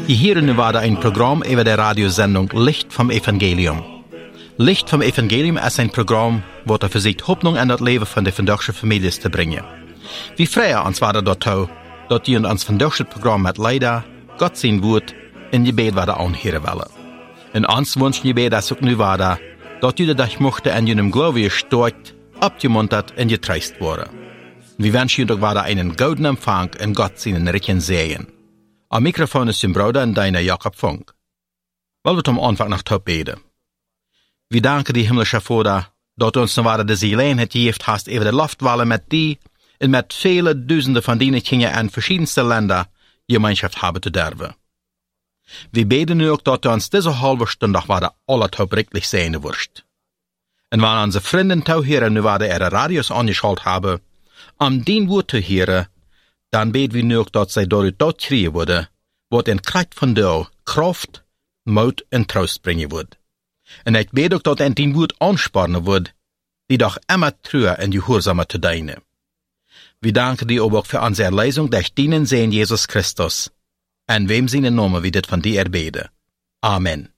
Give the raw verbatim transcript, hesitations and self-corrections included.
Hier nu war ein Programm über der Radiosendung Licht vom Evangelium. Licht vom Evangelium ist ein Programm, wo er versucht, Hoffnung in das Leben von der vandaagse Families zu bringen. Wie früher uns war das so, dass die uns vandaagse Programm mit leider Gott sein Wort in Gebet war anhören wollen. Und uns wünschen Gebet, dass auch nu war, dass jeder dich mochte in jenem Glaube gestärkt, abgemuntert und getreist wurde. Wir wünschen Ihnen doch war einen guten Empfang und Gott seinen reichen Segen. Am Mikrofon ist dein Bruder und deiner Jakob Funk. Wollen wir am Anfang noch top beten. Wir danken die himmlische Vater, dass du uns noch war diese Gelegenheit gegeben hast, über die Luftwalle mit dir und mit vielen Dutzenden von deinen Kindern in verschiedenste Länder Gemeinschaft haben zu dürfen. Wir beten nu auch, dass du uns diese halbe Stunde noch war alle top richtig sehen wirst. Und wenn unsere Freunde und Zuhörer nu war ihre Radios angeschaltet haben, um dein Wort zu hören, dann beten wir nu auch, dass sie dadurch dort kriegen würde, was in Kraft von dir Kraft, Mut und Trost bringen wird. Und ich bete auch, dass in dein Wort anspornen wird, die doch immer treuer und gehorsamer zu dienen. Wir danken dir auch für unsere Erlösung durch deinen Sohn Jesus Christus, an wem seinen Namen wir das von dir erbeten. Amen.